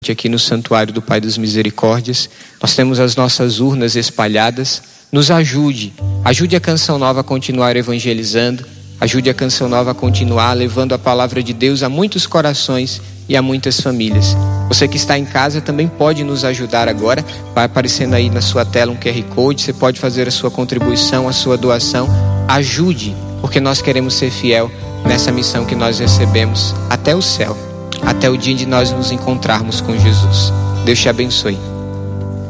aqui no Santuário do Pai das Misericórdias. Nós temos as nossas urnas espalhadas. Nos ajude a Canção Nova a continuar evangelizando, ajude a Canção Nova a continuar levando a palavra de Deus a muitos corações e a muitas famílias. Você que está em casa também pode nos ajudar agora. Vai aparecendo aí na sua tela um QR Code, você pode fazer a sua contribuição, a sua doação. Ajude, porque nós queremos ser fiel nessa missão que nós recebemos até o céu, até o dia de nós nos encontrarmos com Jesus. Deus te abençoe.